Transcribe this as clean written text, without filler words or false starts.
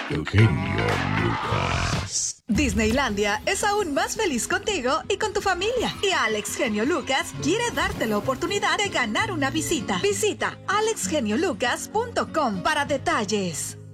Eugenio Lucas. Disneylandia es aún más feliz contigo y con tu familia. Y Alex Genio Lucas quiere darte la oportunidad de ganar una visita. Visita alexgeniolucas.com para detalles.